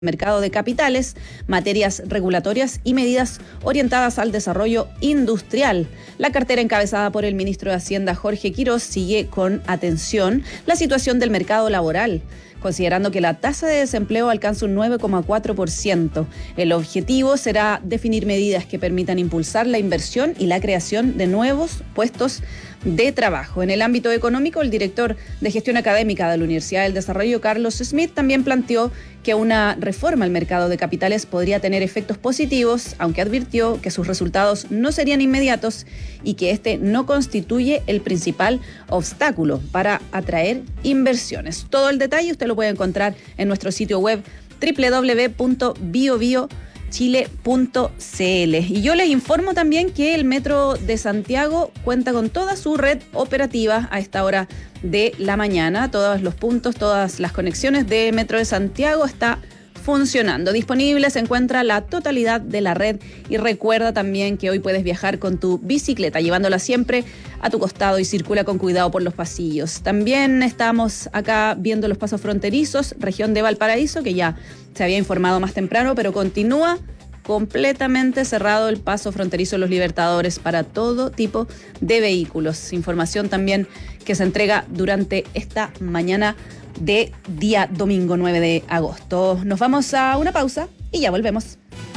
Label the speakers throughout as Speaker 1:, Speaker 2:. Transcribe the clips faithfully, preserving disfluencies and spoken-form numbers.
Speaker 1: mercado de capitales, materias regulatorias y medidas orientadas al desarrollo industrial. La cartera encabezada por el ministro de Hacienda, Jorge Quiroz, sigue con atención la situación del mercado laboral, considerando que la tasa de desempleo alcanza un nueve coma cuatro por ciento. El objetivo será definir medidas que permitan impulsar la inversión y la creación de nuevos puestos de trabajo. En el ámbito económico, el director de gestión académica de la Universidad del Desarrollo, Carlos Smith, también planteó que una reforma al mercado de capitales podría tener efectos positivos, aunque advirtió que sus resultados no serían inmediatos y que este no constituye el principal obstáculo para atraer inversiones. Todo el detalle usted lo puede encontrar en nuestro sitio web doble u doble u doble u punto bio bio chile punto c l. Y yo les informo también que el Metro de Santiago cuenta con toda su red operativa a esta hora de la mañana. Todos los puntos, todas las conexiones de Metro de Santiago está funcionando. Disponible se encuentra la totalidad de la red y recuerda también que hoy puedes viajar con tu bicicleta, llevándola siempre a tu costado y circula con cuidado por los pasillos. También estamos acá viendo los pasos fronterizos, región de Valparaíso, que ya se había informado más temprano, pero continúa completamente cerrado el paso fronterizo de los Libertadores para todo tipo de vehículos. Información también que se entrega durante esta mañana de día domingo nueve de agosto. Nos vamos a una pausa y ya volvemos.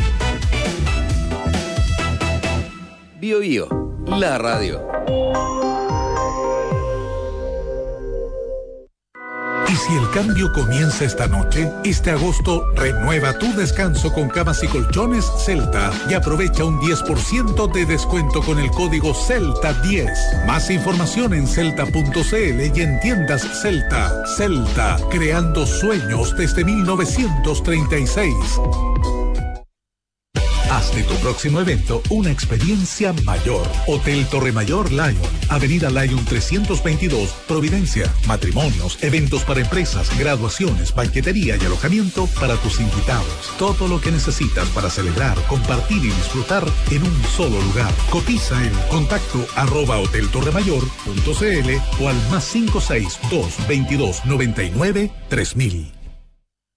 Speaker 2: Bio Bio, la radio.
Speaker 3: Y si el cambio comienza esta noche, este agosto renueva tu descanso con camas y colchones Celta y aprovecha un diez por ciento de descuento con el código Celta diez. Más información en celta punto c l y en tiendas Celta. Celta, creando sueños desde mil novecientos treinta y seis. Haz de tu próximo evento una experiencia mayor. Hotel Torre Mayor Lyon, Avenida Lyon trescientos veintidós, Providencia. Matrimonios, eventos para empresas, graduaciones, banquetería y alojamiento para tus invitados. Todo lo que necesitas para celebrar, compartir y disfrutar en un solo lugar. Cotiza en contacto arroba hotel torre mayor punto c l o al más cinco seis dos veintidós noventa y nueve tres mil.